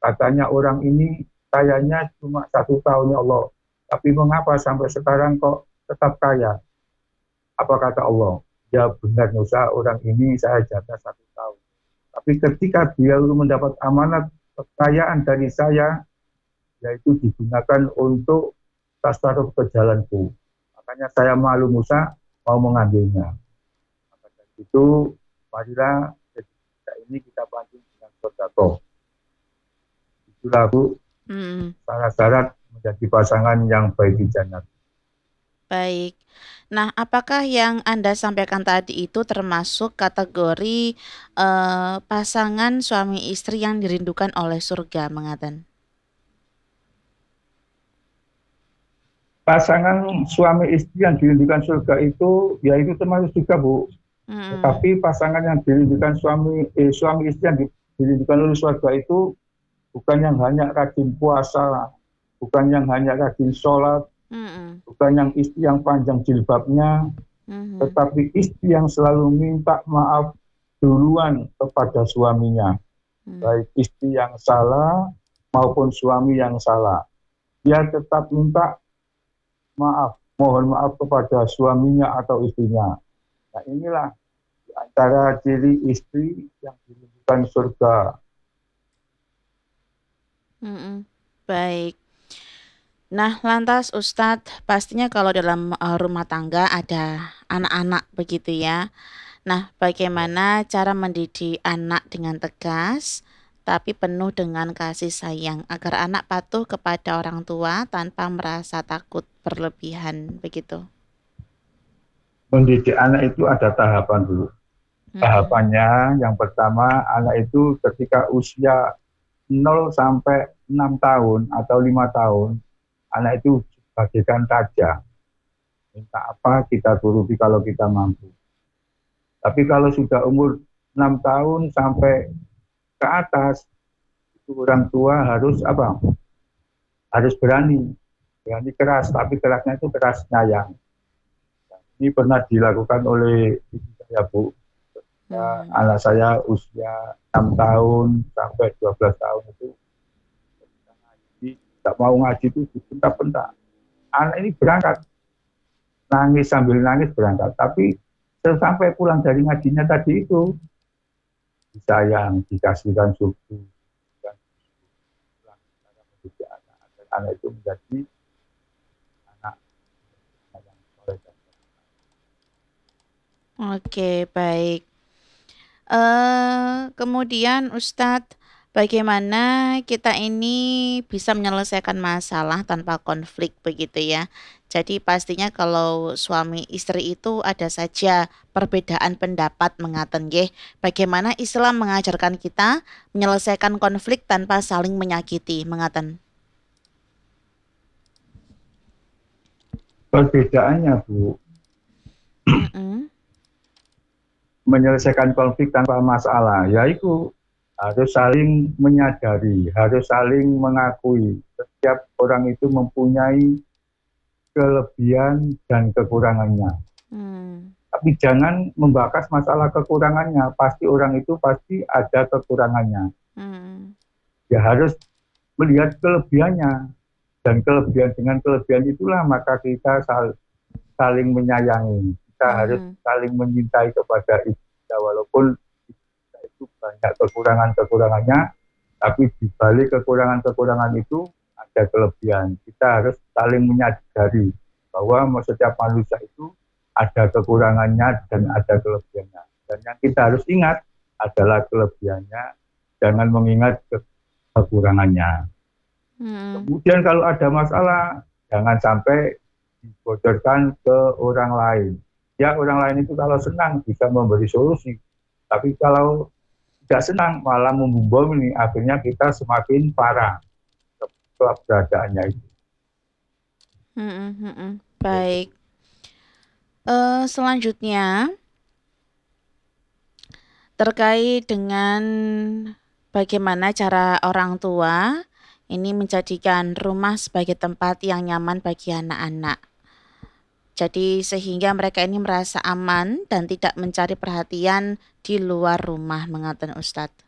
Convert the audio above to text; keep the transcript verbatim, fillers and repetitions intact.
Katanya orang ini kayanya cuma satu tahun ya Allah. Tapi mengapa sampai sekarang kok tetap kaya? Apa kata Allah? Ya benar Musa, orang ini saya jaga satu tahun. Tapi ketika dia mendapat amanat kekayaan dari saya, yaitu digunakan untuk tasarruf ke jalanku. Makanya saya malu Musa mau mengambilnya. Maka dari itu, marilah kita ini kita pancing dengan sedekah. Itulah Bu, Hmm, syarat-syarat menjadi pasangan yang baik di jannah. baik. Nah, apakah yang Anda sampaikan tadi itu termasuk kategori eh, pasangan suami istri yang dirindukan oleh surga, mengatakan? Pasangan suami istri yang dirindukan surga itu, ya itu termasuk juga Bu. Hmm, Tetapi pasangan yang dirindukan suami eh, suami istri yang dirindukan oleh surga itu bukan yang hanya rajin puasa, bukan yang hanya rajin sholat, hmm, bukan yang istri yang panjang jilbabnya, hmm, tetapi istri yang selalu minta maaf duluan kepada suaminya, hmm, baik istri yang salah maupun suami yang salah. Dia tetap minta maaf, mohon maaf kepada suaminya atau istrinya. Nah inilah di antara ciri istri yang dirindukan surga. hmm. Baik. Nah, lantas Ustadz, pastinya kalau dalam eh, rumah tangga ada anak-anak begitu ya. Nah, bagaimana cara mendidik anak dengan tegas, tapi penuh dengan kasih sayang, agar anak patuh kepada orang tua tanpa merasa takut berlebihan, begitu. Mendidik anak itu ada tahapan dulu. Mm-mm. Tahapannya yang pertama, anak itu ketika usia nol sampai enam tahun atau lima tahun, anak itu bagaikan raja. Minta apa kita turuti kalau kita mampu. Tapi kalau sudah umur enam tahun sampai ke atas, itu orang tua harus apa? Harus berani. Berani keras, tapi kerasnya itu keras nyayang. Ini pernah dilakukan oleh ibu saya, Bu. Ya, Mhm. anak saya usia enam tahun sampai dua belas tahun itu ngaji, tidak mau ngaji itu dibentak-bentak. Anak ini berangkat, nangis sambil nangis berangkat. Tapi sampai pulang dari ngajinya tadi itu, disayang, dikasihkan susu, dan pulang cara mendidik anak agar anak itu menjadi anak yang soleh. Oke, baik. Eh, kemudian Ustadz, bagaimana kita ini bisa menyelesaikan masalah tanpa konflik begitu ya? Jadi pastinya kalau suami istri itu ada saja perbedaan pendapat mengaten nggih. Bagaimana Islam mengajarkan kita menyelesaikan konflik tanpa saling menyakiti mengaten? Perbedaannya, Bu, Mm-mm. menyelesaikan konflik tanpa masalah, yaitu harus saling menyadari, harus saling mengakui. Setiap orang itu mempunyai kelebihan dan kekurangannya. Hmm. Tapi jangan membahas masalah kekurangannya. Pasti orang itu pasti ada kekurangannya. Hmm. Ya harus melihat kelebihannya. Dan kelebihan dengan kelebihan itulah maka kita saling menyayangi. Kita harus Hmm. saling mencintai kepada ibu kita walaupun kita itu banyak kekurangan-kekurangannya, tapi di balik kekurangan-kekurangan itu ada kelebihan. Kita harus saling menyadari bahwa setiap manusia itu ada kekurangannya dan ada kelebihannya. Dan yang kita harus ingat adalah kelebihannya, jangan mengingat kekurangannya. Hmm. Kemudian kalau ada masalah, jangan sampai dibocorkan ke orang lain. Ya orang lain itu kalau senang bisa memberi solusi, tapi kalau tidak senang malah membombongi, akhirnya kita semakin parah keberadaannya itu. Hmm. Hmm. Baik. Eh, selanjutnya terkait dengan bagaimana cara orang tua ini menjadikan rumah sebagai tempat yang nyaman bagi anak-anak. Jadi sehingga mereka ini merasa aman dan tidak mencari perhatian di luar rumah, mengatakan Ustadz.